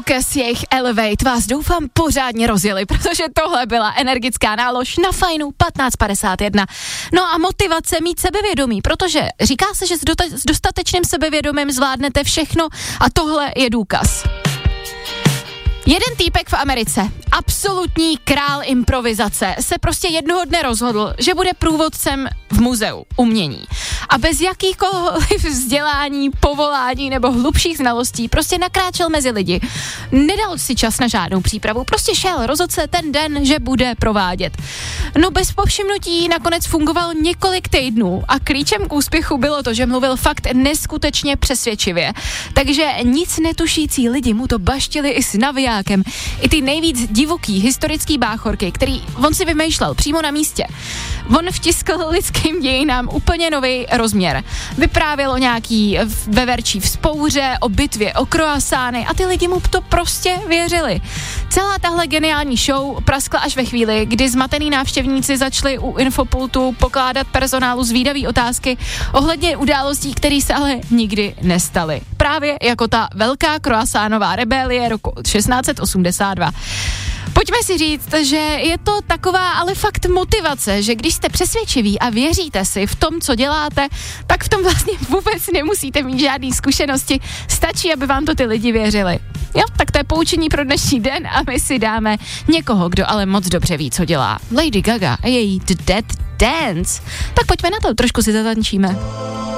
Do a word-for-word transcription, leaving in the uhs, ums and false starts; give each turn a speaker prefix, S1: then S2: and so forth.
S1: S jejich Elevate vás doufám pořádně rozjeli, protože tohle byla energická nálož na Fajnu patnáct padesát jedna. No a motivace mít sebevědomí, protože říká se, že s, dota- s dostatečným sebevědomím zvládnete všechno a tohle je důkaz. Jeden týpek v Americe, absolutní král improvizace, se prostě jednoho dne rozhodl, že bude průvodcem v muzeu umění. A bez jakýchkoliv vzdělání, povolání nebo hlubších znalostí prostě nakráčel mezi lidi. Nedal si čas na žádnou přípravu, prostě šel, rozhodl se ten den, že bude provádět. No bez povšimnutí nakonec fungoval několik týdnů a klíčem k úspěchu bylo to, že mluvil fakt neskutečně přesvědčivě. Takže nic netušící lidi mu to baštili i s navijákem. I ty nejvíc divoký historický báchorky, který on si vymýšlel přímo na místě. On vtiskl lidským dějinám úplně nový rozměr. Vyprávěl o nějaký veverčí vzpouře, o bitvě o kroasány a ty lidi mu to prostě věřili. Celá tahle geniální show praskla až ve chvíli, kdy zmatený návštěvníci začali u infopultu pokládat personálu zvídavý otázky ohledně událostí, které se ale nikdy nestaly. Právě jako ta velká kroasánová rebelie roku šestnáct osmdesát dva. Pojďme si říct, že je to taková ale fakt motivace, že když jste přesvědčiví a věříte si v tom, co děláte, tak v tom vlastně vůbec nemusíte mít žádný zkušenosti, stačí, aby vám to ty lidi věřili. Jo, tak to je poučení pro dnešní den a my si dáme někoho, kdo ale moc dobře ví, co dělá. Lady Gaga a její The Dead Dance. Tak pojďme na to, trošku si zatančíme.